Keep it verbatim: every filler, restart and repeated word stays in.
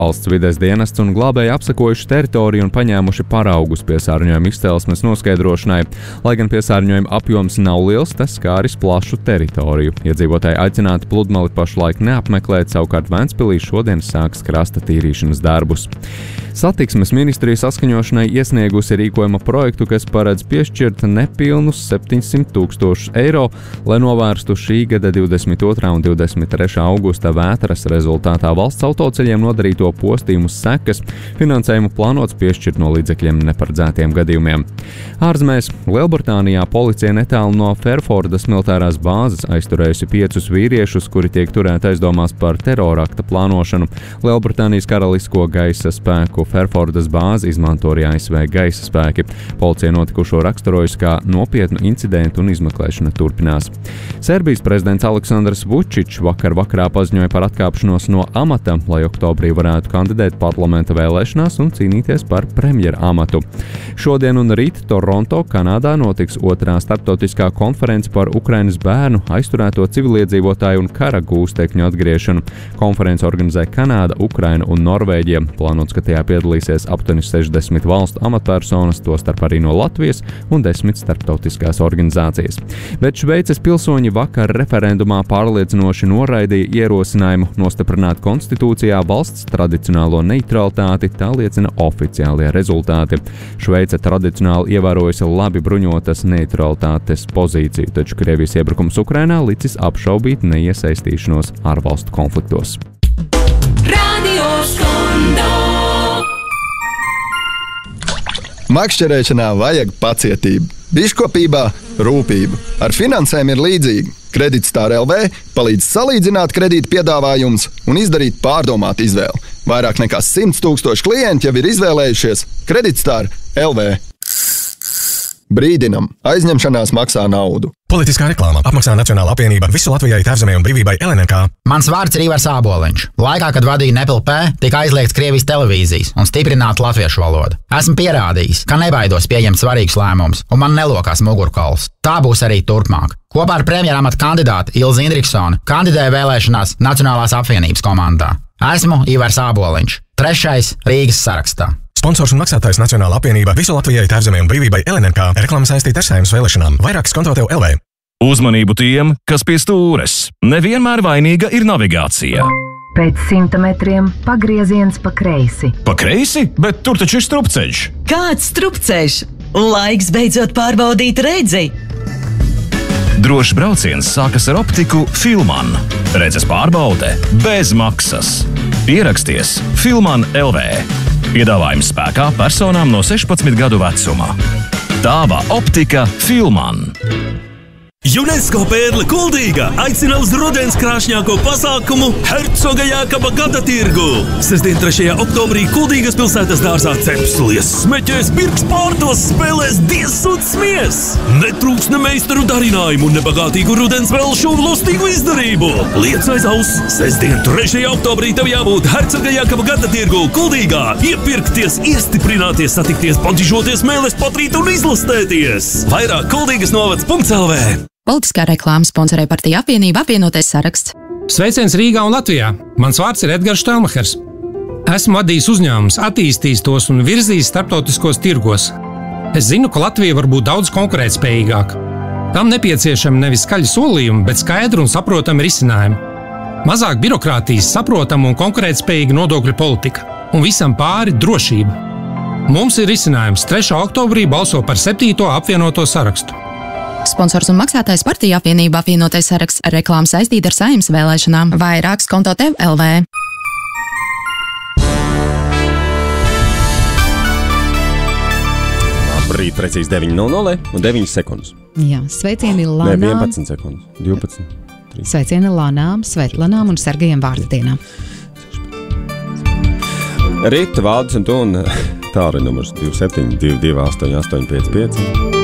Valsts vides dienests un glābēji apsekojuši teritoriju un paņēmuši paraugus piesārņojuma izcelsmes noskaidrošanai. Lai gan piesārņojuma apjoms nav liels, tas skāris plašu teritoriju. Iedzīvotāji aicināti pludmali pašlaik neapmeklēt, savukārt Ventspilī šodien sāks krasta tīrīšanas darbus. Satiksmes ministrija saskaņošanai iesniegusi rīkojuma projektu, kas paredz piešķirt nepilnus septiņsimt tūkstošus eiro, lai novērstu šī gada divdesmit otrā un divdesmit trešā augusta vētras rezultātā valsts autoceļiem nodarīto postījumu sekas. Finansējumu plānots piešķirt no līdzekļiem neparedzētiem gadījumiem. Ārzemēs Lielbritānijā policija netālu no Ferfordas militārās bāzes aizturējusi piecus vīriešus, kuri tiek turēti aizdomās par terorakta plānošanu. Lielbritānijas karalisko gaisa spēku Ferfordas bāzi izmanto arī A S V gaisa spēki. Policija notikušo raksturojusi kā nopietnu incidentu un izmeklēšana turpinās. Serbijas prezidents Aleksandrs Vučičs vakar vakarā paziņoja par atkāpšanos no amata, lai oktobrī varētu kandidēt parlamenta vēlēšanās un cīnīties par premjera amatu. Šodien un rīt Toronto, Kanādā notiks otrā starptautiskā konference par Ukrainas bērnu, aizturēto civiliedzīvotāju un kara gūstekņu atgriešanu. Konference organizē Kanāda, Ukraina un Norvēģija. Plānots, ka tajā piedalīsies aptuveni sešdesmit valstu amatpersonas, tostarp arī no Latvijas un desmit starptautiskās organizācijas. Bet Šveices pilsoņi vakar referendumā pārliecinoši noraidīja ierosinājumu nostiprināt konstitūcijā valsts tradicionālo neutralitāti, tā liecina oficiālie rezultāti. Šveice tradicionāli ievērojusi labi bruņotas neutralitātes pozīciju, taču Krievijas iebrukums Ukrainā licis apšaubīt neiesaistīšanos ārvalstu konfliktos. Radio Skondo. Makšķerēšanā vajag pacietību, biškopībā rūpību. Ar finansēm ir līdzīgi. Kreditstar L V palīdz salīdzināt kredīta piedāvājumus un izdarīt pārdomātu izvēli. Vairāk nekā simts tūkstoši klienti jau ir izvēlējušies Kreditstar L V. Brīdinam, aizņemšanās maksā naudu. Politiskā reklāma apmaksā Nacionāla apvienība visu Latvijai, Tēvzemei un brīvībai L N K. Mans vārds ir Ivars Āboliņš. Laikā, kad vadīju Nepil P, tika aizliegts Krievijas televīzijas un stiprināta latviešu valoda. Esmu pierādījis, ka nebaidos pieņemt svarīgus lēmumus, un man nelokās mugurkauls. Tā būs arī turpmāk. Kopā ar premjera amata kandidātu Ilzi Indriksoni kandidēju vēlēšanās Nacionālās apvienības komandā. Esmu Ivars Āboliņš, trešais Rīgas sarakstā. Sponsors un maksātājs Nacionāla apvienība visu Latvijai, Tēvzemei un brīvībai L N K. Reklāma saistīta ar Saeimas vēlēšanām. Vairāk skonto tev L V. Uzmanību tiem, kas pie stūres. Nevienmēr vainīga ir navigācija. Pēc simta metriem pagrieziens pa kreisi. Pa kreisi? Bet tur taču ir strupceļš. Kāds strupceļš? Laiks beidzot pārbaudīt redzi. Drošs brauciens sākas ar optiku Filman. Redzes pārbaude bez maksas. Pieraksties Filman L V. Piedāvājums spēkā personām no sešpadsmit gadu vecuma. Tava optika Filman. UNESCO pērle Kuldīga aicina uz rudens krāšņāko pasākumu Hercoga Jākaba gada tirgu. Sestdien trešajā oktobrī Kuldīgas pilsētas dārzā cepslies, smeķēs, pirks pārtos, spēlēs diez un smies. Netrūks ne meistaru darinājumu un nebagātīgu rudens velšu un lustīgu izdarību. Liec aiz auss, sestdien trešajā oktobrī tev jābūt Hercoga Jākaba gada tirgu Kuldīgā. Iepirkties, iestiprināties, satikties, pantižoties, mēles patrīt un izlastēties. Vairāk Kuldīgas novads punkts L V. Politiskā reklāma sponsorē partija apvienība apvienotais saraksts. Sveiciens Rīgā un Latvijā! Mans vārds ir Edgars Štelmachers. Esmu vadījis uzņēmumus, attīstījis tos un virzījis starptautiskos tirgos. Es zinu, ka Latvija var būt daudz konkurētspējīgāka. Tam nepieciešami nevis skaļi solījumi, bet skaidri un saprotami risinājumi. Mazāk birokrātijas, saprotama un konkurētspējīga nodokļu politika. Un visam pāri drošība. Mums ir risinājums. trešā oktobrī balso par septīto apvienoto sarakstu. Sponsors un maksātājs partija apvienība apvienotais saraksts. Reklāma saistīta ar Saeimas vēlēšanām. Vairāk skonto tev L V. Labrīt, precīzi deviņi nulle nulle un deviņas sekundes. Jā, sveicieni Lanām. Ne, vienpadsmit sekundes. divpadsmit. trīspadsmit. Sveicieni Lanām, Svetlanām un Sergejam vārdienām. Rita, Valdis un tu un tālruņa numurs divi septiņi divi divi astoņi astoņi pieci pieci.